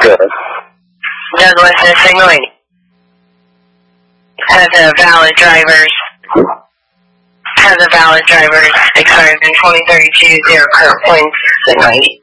Good. Douglas is signal 80. Has a valid driver's expired in 2032, 0 current points, signal 80.